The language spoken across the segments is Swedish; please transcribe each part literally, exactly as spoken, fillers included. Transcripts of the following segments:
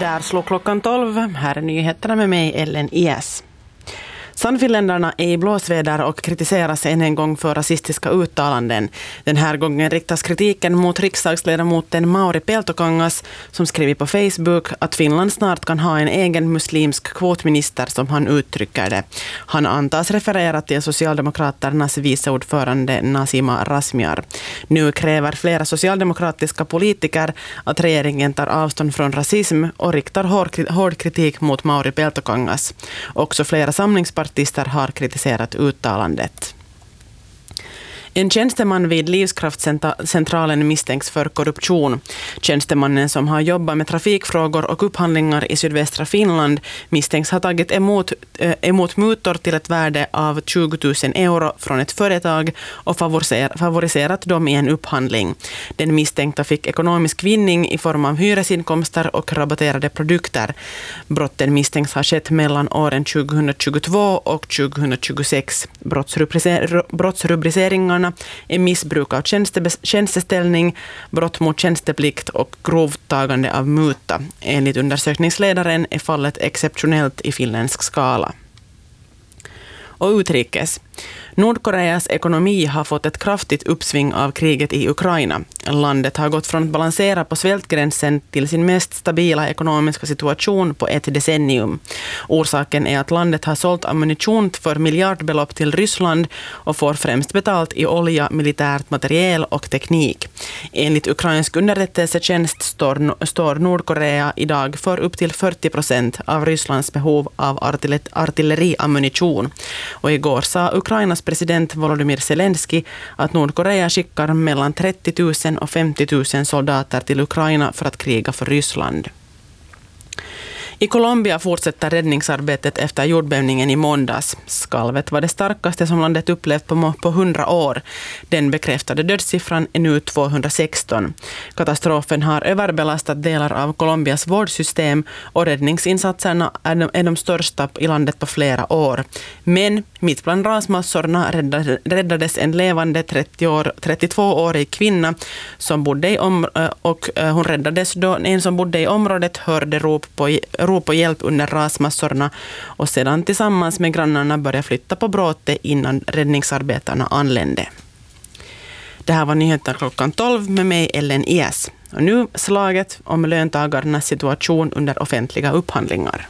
Där slår klockan tolv. Här är nyheterna med mig, Ellen Ies. Sannfinländarna är i blåsväder och kritiseras än en gång för rasistiska uttalanden. Den här gången riktas kritiken mot riksdagsledamoten Mauri Peltokangas som skrivit på Facebook att Finland snart kan ha en egen muslimsk kvotminister, som han uttrycker det. Han antas referera till Socialdemokraternas viceordförande Nasima Razmyar. Nu kräver flera socialdemokratiska politiker att regeringen tar avstånd från rasism och riktar hård kritik mot Mauri Peltokangas. Också flera samlingspartier Partister har kritiserat uttalandet. En tjänsteman vid Livskraftcentralen misstänks för korruption. Tjänstemannen, som har jobbat med trafikfrågor och upphandlingar i sydvästra Finland, misstänks ha tagit emot, äh, emot mutor till ett värde av tjugo tusen euro från ett företag och favoriser, favoriserat dem i en upphandling. Den misstänkta fick ekonomisk vinning i form av hyresinkomster och rabatterade produkter. Brotten misstänks ha skett mellan åren tjugohundratjugotvå och tjugohundratjugosex. Brottsrubricer, brottsrubriceringarna är missbruk av tjänsteställning, brott mot tjänsteplikt och grovt tagande av muta. Enligt undersökningsledaren är fallet exceptionellt i finländsk skala. Och utrikes. Nordkoreas ekonomi har fått ett kraftigt uppsving av kriget i Ukraina. Landet har gått från att balansera på svältgränsen till sin mest stabila ekonomiska situation på ett decennium. Orsaken är att landet har sålt ammunition för miljardbelopp till Ryssland och får främst betalt i olja, militärt materiel och teknik. Enligt ukrainsk underrättelsetjänst står, står Nordkorea idag för upp till fyrtio procent av Rysslands behov av artiller- artilleriammunition. Och igår sa Ukrainas president Volodymyr Zelensky att Nordkorea skickar mellan trettio tusen och femtio tusen soldater till Ukraina för att kriga för Ryssland. I Colombia fortsätter räddningsarbetet efter jordbävningen i måndags. Skalvet var det starkaste som landet upplevt på, på hundra år. Den bekräftade dödssiffran är nu tvåhundrasexton. Katastrofen har överbelastat delar av Colombias vårdsystem och räddningsinsatserna är de, är de största i landet på flera år. Men mitt bland rasmassorna räddades en levande trettiotvåårig kvinna som bodde i om, och hon räddades då en som bodde i området hörde rop på rop på hjälp under rasmassorna och sedan tillsammans med grannarna började flytta på bråte innan räddningsarbetarna anlände. Det här var nyheter klockan tolv med mig, Ellen Ies. Och nu slaget om löntagarnas situation under offentliga upphandlingar.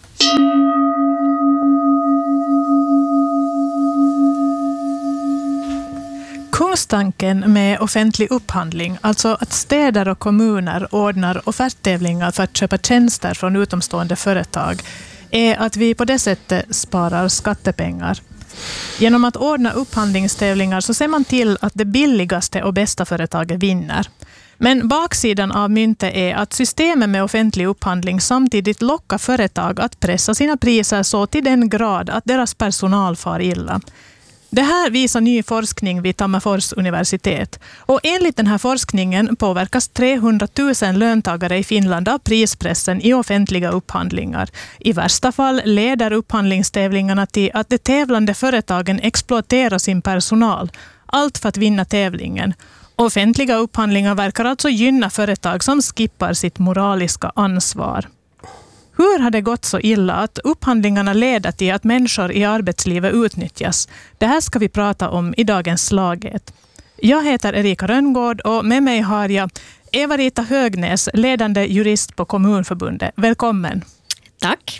Kungstanken med offentlig upphandling, alltså att städer och kommuner ordnar offerttävlingar för att köpa tjänster från utomstående företag, är att vi på det sättet sparar skattepengar. Genom att ordna upphandlingstävlingar så ser man till att det billigaste och bästa företaget vinner. Men baksidan av myntet är att systemet med offentlig upphandling samtidigt lockar företag att pressa sina priser så till den grad att deras personal far illa. Det här visar ny forskning vid Tammerfors universitet. Och enligt den här forskningen påverkas trehundratusen löntagare i Finland av prispressen i offentliga upphandlingar. I värsta fall leder upphandlingstävlingarna till att de tävlande företagen exploaterar sin personal. Allt för att vinna tävlingen. Offentliga upphandlingar verkar alltså gynna företag som skippar sitt moraliska ansvar. Hur har det gått så illa att upphandlingarna leder till att människor i arbetslivet utnyttjas? Det här ska vi prata om i dagens Slaget. Jag heter Erika Rönngård och med mig har jag Eva-Rita Högnäs, ledande jurist på Kommunförbundet. Välkommen. Tack.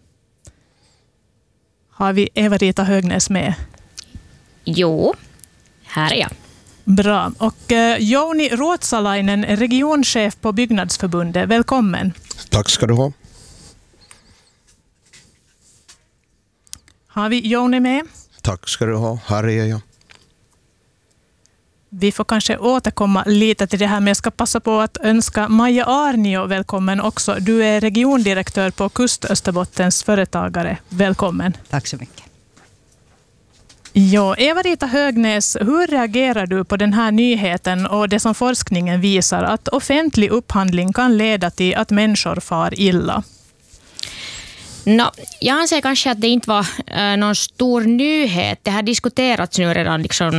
Har vi Eva-Rita Högnäs med? Jo, här är jag. Bra. Och uh, Jouni Ruotsalainen, regionchef på Byggnadsförbundet. Välkommen. Tack ska du ha. Har vi Jouni med? Tack ska du ha. Här är jag. Vi får kanske återkomma lite till det här, men jag ska passa på att önska Maja Arnio välkommen också. Du är regiondirektör på Kust-Österbottens företagare. Välkommen. Tack så mycket. Ja, Eva-Rita Högnäs, hur reagerar du på den här nyheten och det som forskningen visar att offentlig upphandling kan leda till att människor far illa? No, jag anser kanske att det inte var äh, någon stor nyhet. Det har diskuterats nu redan liksom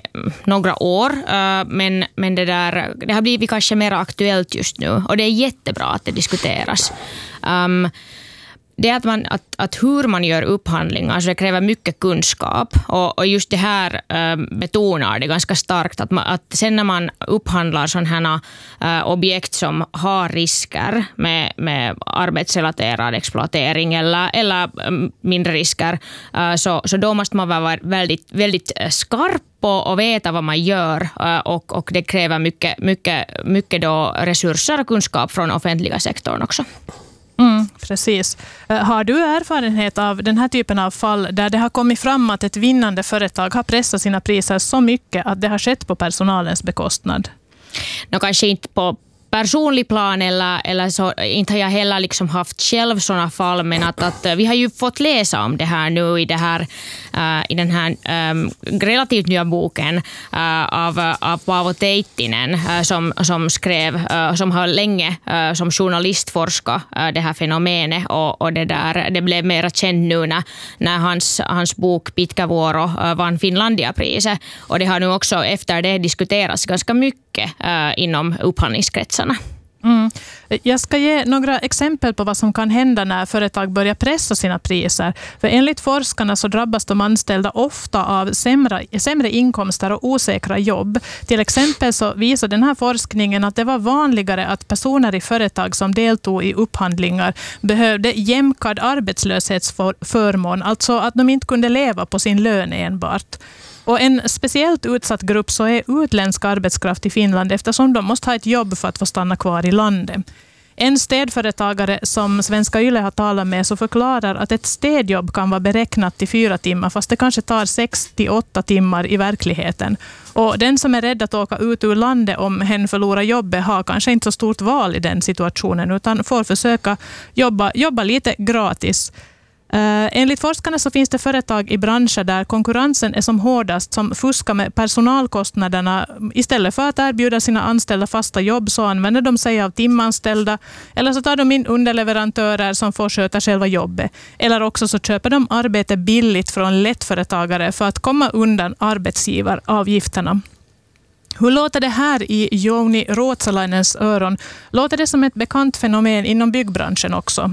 några år, men, men det, där, det har blivit kanske mer aktuellt just nu och det är jättebra att det diskuteras. Um, Det är att, man, att, att hur man gör upphandlingar, så det kräver mycket kunskap. Och, och just det här äh, betonar det ganska starkt. Att, man, att sen när man upphandlar sådana här äh, objekt som har risker med, med arbetsrelaterad exploatering eller, eller äh, mindre risker, äh, så, så då måste man vara väldigt, väldigt skarp och veta vad man gör. Äh, och, och det kräver mycket, mycket, mycket då resurser och kunskap från offentliga sektorn också. Mm, precis. Har du erfarenhet av den här typen av fall där det har kommit fram att ett vinnande företag har pressat sina priser så mycket att det har skett på personalens bekostnad? No, kanske inte på personlig plan eller, eller så, inte har jag heller liksom haft själv sådana fall, men att, att vi har ju fått läsa om det här nu i, det här, uh, i den här um, relativt nya boken uh, av, av Paavo Teittinen uh, som, som skrev, uh, som har länge uh, som journalist forskat uh, det här fenomenet och, och det, där, det blev mer känt nu när, när hans, hans bok Pitkä vuoro uh, vann Finlandiapriset, och det har nu också efter det diskuterats ganska mycket uh, inom upphandlingskretsarna. Mm. Jag ska ge några exempel på vad som kan hända när företag börjar pressa sina priser. För enligt forskarna så drabbas de anställda ofta av sämre, sämre inkomster och osäkra jobb. Till exempel så visar den här forskningen att det var vanligare att personer i företag som deltog i upphandlingar behövde jämkad arbetslöshetsförmån, alltså att de inte kunde leva på sin lön enbart. Och en speciellt utsatt grupp så är utländsk arbetskraft i Finland, eftersom de måste ha ett jobb för att få stanna kvar i landet. En städföretagare som Svenska Yle har talat med så förklarar att ett städjobb kan vara beräknat till fyra timmar, fast det kanske tar sex till åtta timmar i verkligheten. Och den som är rädd att åka ut ur landet om hen förlorar jobbet har kanske inte så stort val i den situationen, utan får försöka jobba, jobba lite gratis. Uh, enligt forskarna så finns det företag i branscher där konkurrensen är som hårdast som fuskar med personalkostnaderna. Istället för att erbjuda sina anställda fasta jobb så använder de sig av timanställda, eller så tar de in underleverantörer som får sköta själva jobbet. Eller också så köper de arbete billigt från lättföretagare för att komma undan arbetsgivaravgifterna. Hur låter det här i Jouni Ruotsalainens öron? Låter det som ett bekant fenomen inom byggbranschen också?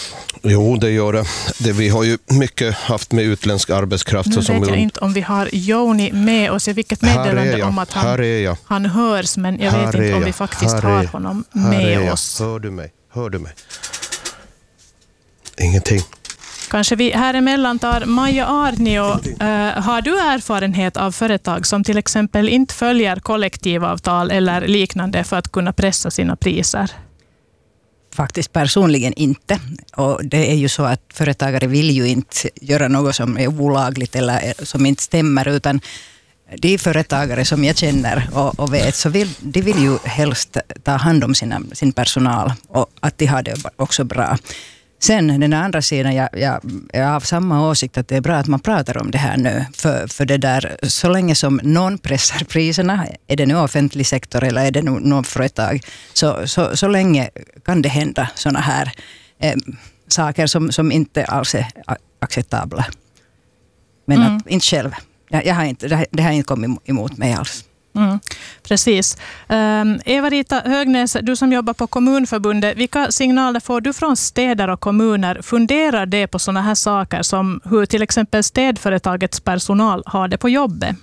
Jo, det gör det. det. Vi har ju mycket haft med utländsk arbetskraft. Nu som vet jag vi... inte om vi har Jouni med oss. Jag fick ett meddelande om att han, han hörs, men jag här vet inte om vi faktiskt har honom med oss. Hör du mig? Hör du mig? Ingenting. Kanske vi här emellan tar Maja Arnio. Uh, har du erfarenhet av företag som till exempel inte följer kollektivavtal eller liknande för att kunna pressa sina priser? Faktiskt personligen inte. Och det är ju så att företagare vill ju inte göra något som är olagligt eller som inte stämmer, utan de företagare som jag känner och, och vet så vill de vill ju helst ta hand om sina, sin personal och att de har det också bra. Sen den andra sidan, jag, jag, jag har samma åsikt att det är bra att man pratar om det här nu. För, för det där, så länge som någon pressar priserna, är det nu offentlig sektor eller är det nu någon företag, så, så, så länge kan det hända sådana här eh, saker som, som inte alls är acceptabla. Men mm. att, inte själv. Jag, jag har inte, det, det har inte kommit emot mig alls. Mm, precis. Um, Eva-Rita Högnäs, du som jobbar på Kommunförbundet, vilka signaler får du från städer och kommuner? Funderar det på sådana här saker som hur till exempel städföretagets personal har det på jobbet?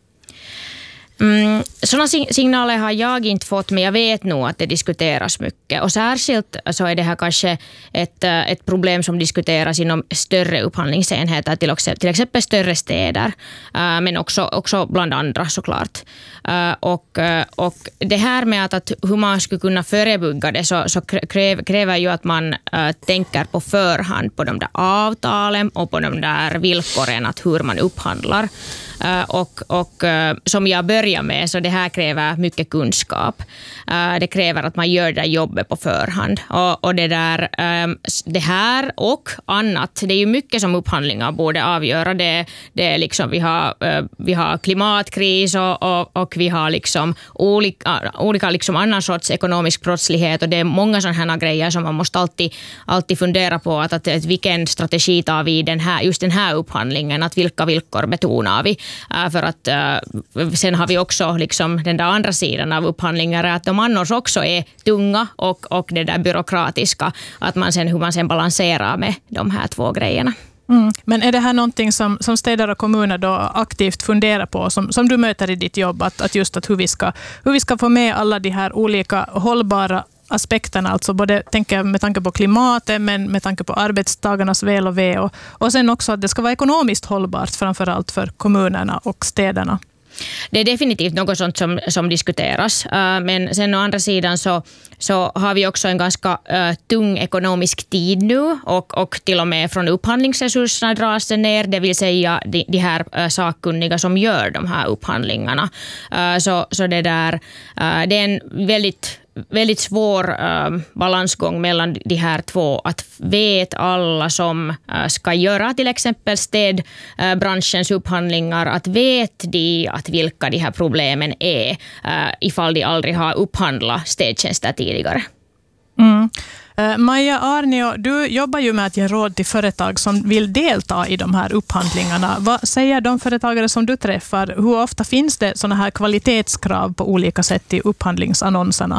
Mm, sådana signaler har jag inte fått, men jag vet nog att det diskuteras mycket. Och särskilt så är det här kanske ett, ett problem som diskuteras inom större upphandlingsenheter, till, också, till exempel större städer, uh, men också, också bland andra såklart. Uh, och, uh, och det här med att, att hur man skulle kunna förebygga det så, så kräv, kräver ju att man uh, tänker på förhand på de där avtalen och på de där villkoren, att hur man upphandlar. Uh, och, och uh, som jag börjar med, så det här kräver mycket kunskap. Uh, det kräver att man gör det där jobbet på förhand. Och, och det, där, um, det här och annat, det är ju mycket som upphandlingar borde avgöra. Det, det är liksom, vi har, uh, vi har klimatkris och, och, och vi har liksom olika, olika liksom annan sorts ekonomisk brottslighet, och det är många sådana här grejer som man måste alltid, alltid fundera på att, att, att vilken strategi tar vi i den här, just den här upphandlingen, att vilka villkor betonar vi. Uh, för att uh, sen har vi också liksom den där andra sidan av upphandlingar, att de annars också är tunga och, och det där byråkratiska. Att man sen, hur man sen balanserar med de här två grejerna. Mm. Men är det här någonting som, som städer och kommuner då aktivt funderar på, som, som du möter i ditt jobb, att, att just att hur vi ska, hur vi ska få med alla de här olika hållbara aspekterna, alltså både tänker med tanke på klimatet, men med tanke på arbetstagarnas väl och ve, och, och sen också att det ska vara ekonomiskt hållbart, framförallt för kommunerna och städerna. Det är definitivt något sånt som, som diskuteras, uh, men sen å andra sidan så, så har vi också en ganska uh, tung ekonomisk tid nu, och, och till och med från upphandlingsresurserna dras det ner, det vill säga de, de här uh, sakkunniga som gör de här upphandlingarna. Uh, så, så det där, uh, det är en väldigt väldigt svår uh, balansgång mellan de här två, att vet alla som uh, ska göra till exempel städbranschens uh, upphandlingar, att vet de att vilka de här problemen är uh, ifall de aldrig har upphandlat städtjänster tidigare. Mm. Uh, Maja Arnio, du jobbar ju med att ge råd till företag som vill delta i de här upphandlingarna. Vad säger de företagare som du träffar? Hur ofta finns det såna här kvalitetskrav på olika sätt i upphandlingsannonserna?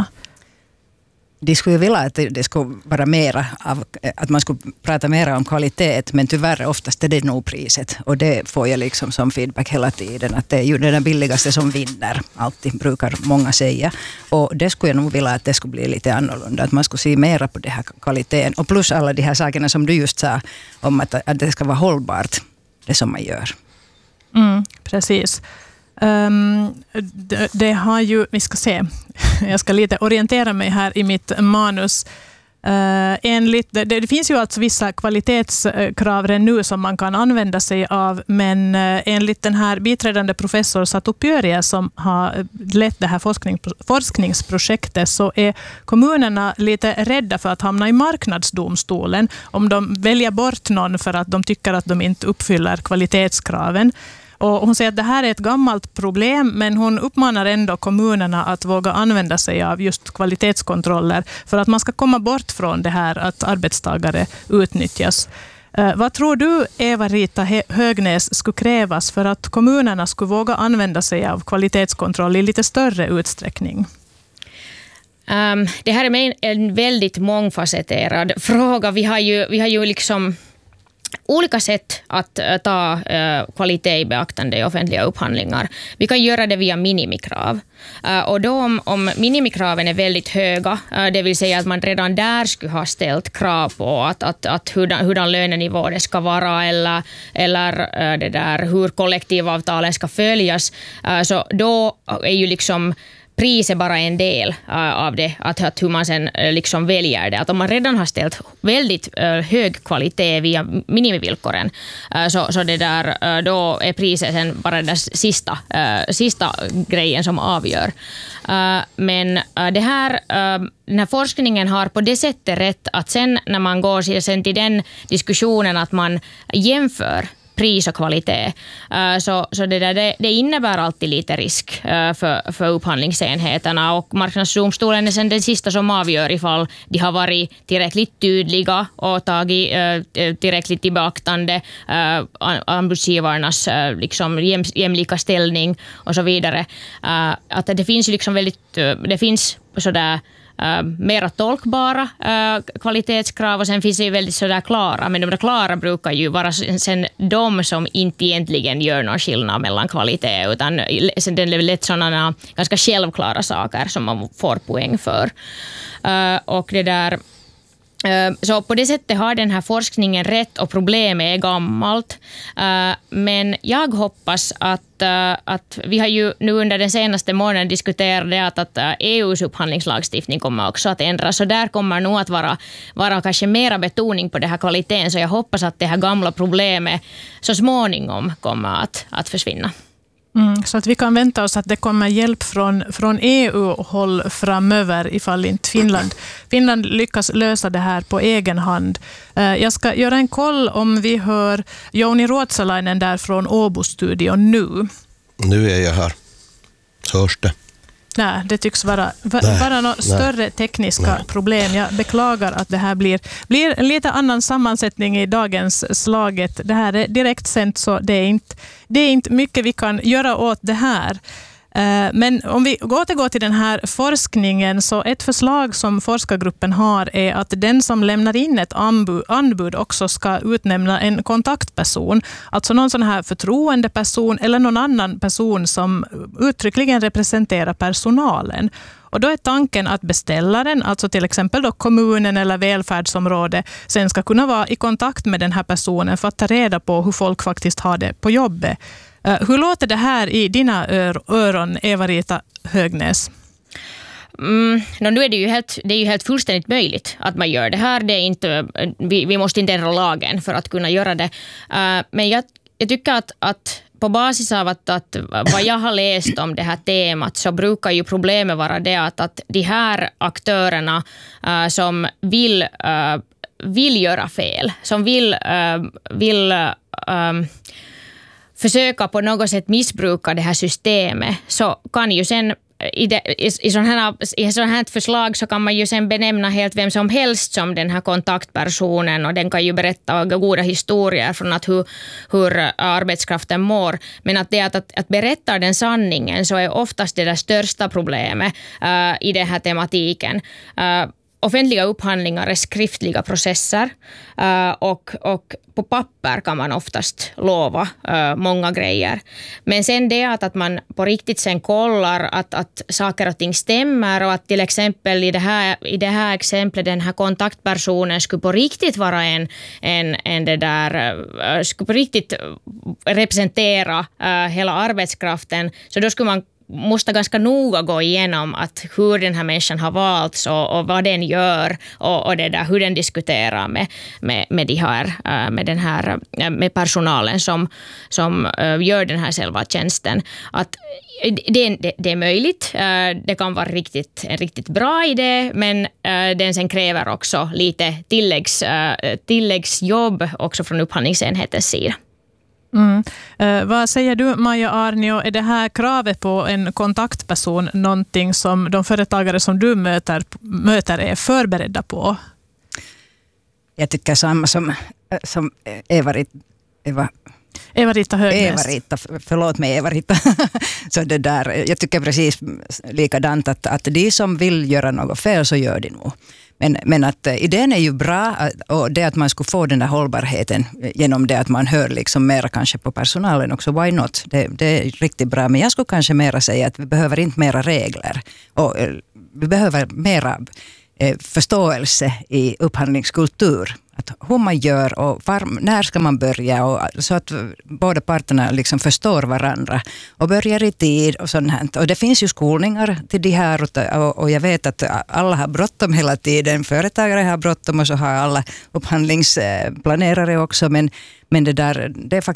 De skulle vilja att det skulle vara mera av, att man skulle prata mer om kvalitet, men tyvärr oftast är det nog priset, och det får jag liksom som feedback hela tiden, att det är ju den billigaste som vinner, alltid brukar många säga, och det skulle jag nog vilja att det skulle bli lite annorlunda, att man skulle se mera på det här kvaliteten, och plus alla de här sakerna som du just sa om att, att det ska vara hållbart, det som man gör. Mm, precis. Um, det, det har ju, vi ska se, jag ska lite orientera mig här i mitt manus. Uh, enligt, det, det finns ju alltså vissa kvalitetskrav redan nu som man kan använda sig av, men uh, enligt den här biträdande professor Satu Pyöriä som har lett det här forskning, forskningsprojektet, så är kommunerna lite rädda för att hamna i marknadsdomstolen om de väljer bort någon för att de tycker att de inte uppfyller kvalitetskraven. Och hon säger att det här är ett gammalt problem, men hon uppmanar ändå kommunerna att våga använda sig av just kvalitetskontroller för att man ska komma bort från det här att arbetstagare utnyttjas. Eh, vad tror du, Eva-Rita Högnäs, skulle krävas för att kommunerna skulle våga använda sig av kvalitetskontroll i lite större utsträckning? Um, det här är en väldigt mångfacetterad fråga. Vi har ju, vi har ju liksom olika sätt att uh, ta uh, kvalitet i beaktande i offentliga upphandlingar. Vi kan göra det via minimikrav. Uh, och då om, om minimikraven är väldigt höga, uh, det vill säga att man redan där skulle ha ställt krav på att, att, att hurdan, hurdan lönenivå det ska vara, eller, eller uh, det där, hur kollektivavtalen ska följas, uh, så då är ju liksom pris är bara en del uh, av det, att, att hur man sen uh, liksom väljer det. Att om man redan har ställt väldigt uh, hög kvalitet via minimivillkoren, uh, så, så det där, uh, då är priset sen bara den sista, uh, sista grejen som avgör. Uh, men uh, det här, uh, den här forskningen har på det sättet rätt att sen när man går sen till den diskussionen att man jämför pris och kvalitet. Uh, så så det, där, det, det innebär alltid lite risk uh, för, för upphandlingsenheterna, och marknadsdomstolen är sen den sista som avgör ifall de har varit tillräckligt tydliga och tagit uh, tillräckligt i beaktande uh, anbudsgivarnas uh, liksom jäm, jämlika ställning och så vidare. Uh, att det finns liksom väldigt, uh, det finns sådär Uh, mera tolkbara uh, kvalitetskrav, och sen finns det ju väldigt sådär klara, men de där klara brukar ju vara sen de som inte egentligen gör någon skillnad mellan kvalitet, utan sen det är lätt sådana ganska självklara saker som man får poäng för. Uh, och det där Så på det sättet har den här forskningen rätt, och problemet är gammalt. Men jag hoppas att, att vi har ju nu under den senaste månaden diskuterat att E U:s upphandlingslagstiftning kommer också att ändras. Så där kommer nog att vara, vara kanske mera betoning på det här kvaliteten. Så jag hoppas att det här gamla problemet så småningom kommer att, att försvinna. Mm, så att vi kan vänta oss att det kommer hjälp från, från E U-håll framöver ifall inte Finland, Finland lyckas lösa det här på egen hand. Jag ska göra en koll om vi hör Jouni Ruotsalainen där från Åbo-studion nu. Nu är jag här. Hörs det? Nej, det tycks vara, vara några större tekniska Nej. problem. Jag beklagar att det här blir, blir en lite annan sammansättning i dagens slaget. Det här är direkt sänt, så det är inte, det är inte mycket vi kan göra åt det här. Men om vi återgår till den här forskningen, så ett förslag som forskargruppen har är att den som lämnar in ett anbud, anbud också ska utnämna en kontaktperson. Alltså någon sån här förtroendeperson eller någon annan person som uttryckligen representerar personalen. Och då är tanken att beställaren, alltså till exempel då kommunen eller välfärdsområde, sen ska kunna vara i kontakt med den här personen för att ta reda på hur folk faktiskt har det på jobbet. Hur låter det här i dina öron, Eva-Rita Högnäs? Mm, no, nu är det, ju helt, det är ju helt fullständigt möjligt att man gör det här. Det är inte, vi, vi måste inte ändra lagen för att kunna göra det. Uh, men jag, jag tycker att, att på basis av att, att vad jag har läst om det här temat, så brukar ju problemet vara det att, att de här aktörerna uh, som vill, uh, vill göra fel, som vill, uh, vill uh, försöka på något sätt missbruka det här systemet, så kan ju sen i, det, i, i sådana här, i sådana här förslag så kan man ju sen benämna helt vem som helst som den här kontaktpersonen, och den kan ju berätta goda historier från att hur, hur arbetskraften mår. Men att det att, att, att berätta den sanningen, så är oftast det där största problemet uh, i den här tematiken. Uh, Offentliga upphandlingar är skriftliga processer uh, och, och på papper kan man oftast lova uh, många grejer. Men sen det att, att man på riktigt sen kollar att, att saker och ting stämmer, och att till exempel i det här, i det här exemplet den här kontaktpersonen skulle på riktigt vara en, en, en det där, uh, skulle på riktigt representera uh, hela arbetskraften, så då skulle man måste ganska noga gå igenom att hur den här människan har valts och, och vad den gör och, och det där, hur den diskuterar med, med, med, de här, med, den här, med personalen som, som gör den här själva tjänsten. Att det, det, det är möjligt, det kan vara riktigt, en riktigt bra idé, men den sen kräver också lite tilläggs, tilläggsjobb också från upphandlingsenhetens sida. Mm. Eh, vad säger du, Maja Arnio, är det här kravet på en kontaktperson någonting som de företagare som du möter, möter är förberedda på? Jag tycker samma som, som Eva-Rita Eva, Eva-Rita Högnäs. Eva-Rita, förlåt mig Eva-Rita. Så det där, jag tycker precis likadant att, att de som vill göra något fel så gör de nog. Men, men att idén är ju bra, och det att man skulle få den där hållbarheten genom det att man hör liksom mera kanske på personalen också, why not? Det, det är riktigt bra, men jag skulle kanske mera säga att vi behöver inte mera regler, och vi behöver mera eh, förståelse i upphandlingskultur. Att hur man gör och var, när ska man börja, och så att båda parterna liksom förstår varandra och börjar i tid och sånt här. Och det finns ju skolningar till de här, och, och jag vet att alla har bråttom hela tiden. Företagare har bråttom och så har alla upphandlingsplanerare också, men, men det där, det är faktiskt